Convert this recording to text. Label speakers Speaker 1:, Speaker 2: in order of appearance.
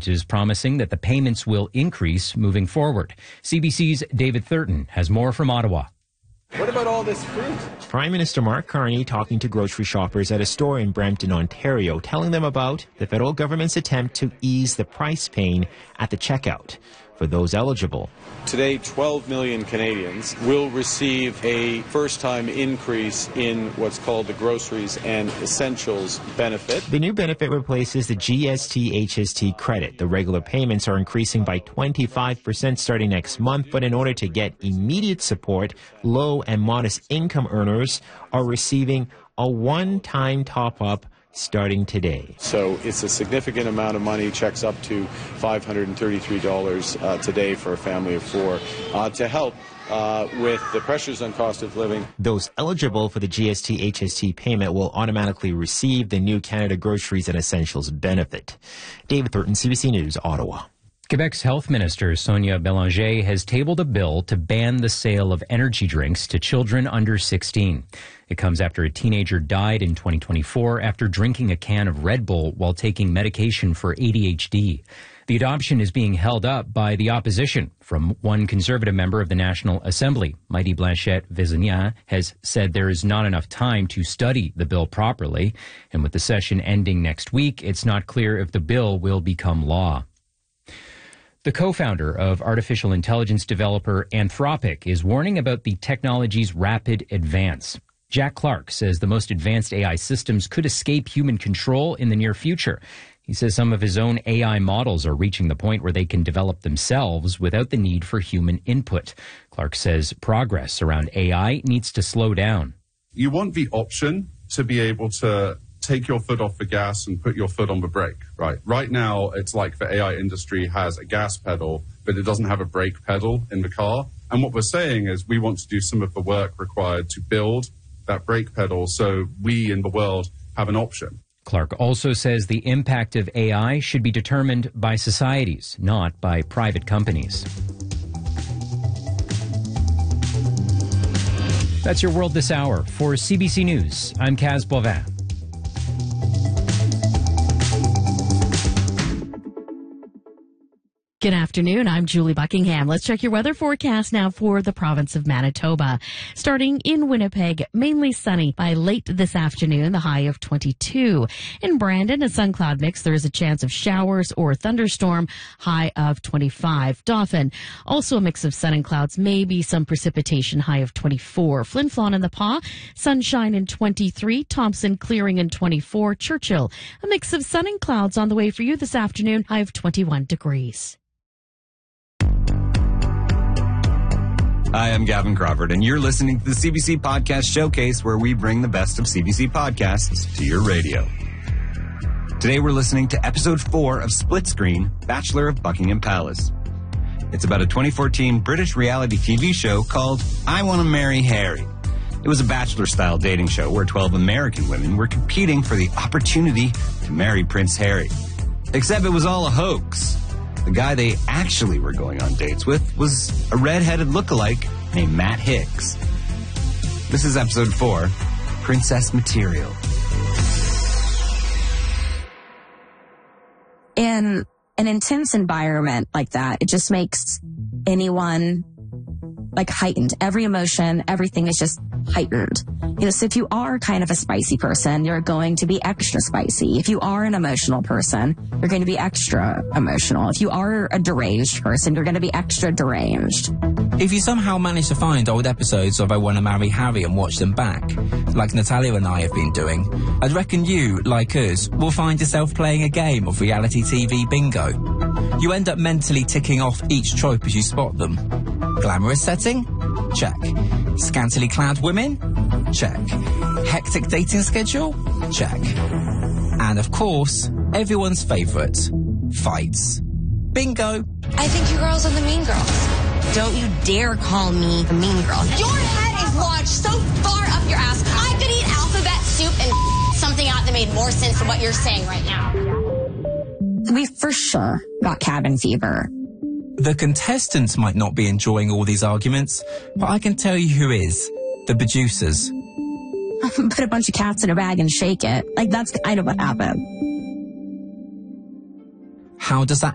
Speaker 1: government is promising that the payments will increase moving forward. CBC's David Thurton has more from Ottawa.
Speaker 2: What about all this fruit?
Speaker 3: Prime Minister Mark Carney talking to grocery shoppers at a store in Brampton, Ontario, telling them about the federal government's attempt to ease the price pain at the checkout for those eligible.
Speaker 2: Today, 12 million Canadians will receive a first-time increase in what's called the Groceries and Essentials benefit.
Speaker 3: The new benefit replaces the GST-HST credit. The regular payments are increasing by 25% starting next month, but in order to get immediate support, low and modest income earners are receiving a one-time top-up starting today.
Speaker 2: So it's a significant amount of money, checks up to $533 today for a family of four, to help with the pressures on cost of living.
Speaker 3: Those eligible for the GST-HST payment will automatically receive the new Canada Groceries and Essentials benefit. David Thurton, CBC News, Ottawa.
Speaker 1: Quebec's health minister, Sonia Bélanger, has tabled a bill to ban the sale of energy drinks to children under 16. It comes after a teenager died in 2024 after drinking a can of Red Bull while taking medication for ADHD. The adoption is being held up by the opposition. From one Conservative member of the National Assembly, Maïdy Blanchette-Vézignan, has said there is not enough time to study the bill properly. And with the session ending next week, it's not clear if the bill will become law. The co-founder of artificial intelligence developer Anthropic is warning about the technology's rapid advance. Jack Clark says the most advanced AI systems could escape human control in the near future. He says some of his own AI models are reaching the point where they can develop themselves without the need for human input. Clark says progress around AI needs to slow down.
Speaker 4: You want the option to be able to take your foot off the gas and put your foot on the brake, right? Right now, it's like the AI industry has a gas pedal, but it doesn't have a brake pedal in the car. And what we're saying is we want to do some of the work required to build that brake pedal so we in the world have an option.
Speaker 1: Clark also says the impact of AI should be determined by societies, not by private companies. That's your world this hour. For CBC News, I'm Kaz Boivin.
Speaker 5: Good afternoon. I'm Julie Buckingham. Let's check your weather forecast now for the province of Manitoba. Starting in Winnipeg, mainly sunny by late this afternoon, the high of 22. In Brandon, a sun cloud mix. There is a chance of showers or thunderstorm, high of 25. Dauphin, also a mix of sun and clouds, maybe some precipitation, high of 24. Flin Flon in the Pas, sunshine in 23. Thompson clearing in 24. Churchill, a mix of sun and clouds on the way for you this afternoon, high of 21 degrees.
Speaker 6: Hi, I'm Gavin Crawford, and you're listening to the CBC Podcast Showcase, where we bring the best of CBC podcasts to your radio. Today, we're listening to Episode 4 of Split Screen, Bachelor of Buckingham Palace. It's about a 2014 British reality TV show called I Want to Marry Harry. It was a Bachelor-style dating show where 12 American women were competing for the opportunity to marry Prince Harry. Except it was all a hoax. The guy they actually were going on dates with was a red-headed lookalike named Matt Hicks. This is Episode 4, Princess Material.
Speaker 7: In an intense environment like that, it just makes anyone heightened. Every emotion, everything is just heightened. So if you are kind of a spicy person, you're going to be extra spicy. If you are an emotional person, you're going to be extra emotional. If you are a deranged person, you're going to be extra deranged.
Speaker 8: If you somehow manage to find old episodes of I Want to Marry Harry and watch them back, like Natalia and I have been doing, I'd reckon you, like us, will find yourself playing a game of reality TV bingo. You end up mentally ticking off each trope as you spot them. Glamorous setting? Check. Scantily clad women? Check. Hectic dating schedule? Check. And of course, everyone's favourite, fights. Bingo!
Speaker 9: I think you girls are the mean girls.
Speaker 7: Don't you dare call me the mean girl.
Speaker 9: Your head is lodged so far up your ass, I could eat alphabet soup and something out that made more sense than what you're saying right now.
Speaker 7: We for sure got cabin fever.
Speaker 8: The contestants might not be enjoying all these arguments, but I can tell you who is. The producers.
Speaker 7: Put a bunch of cats in a bag and shake it. That's kind of what happened.
Speaker 8: How does that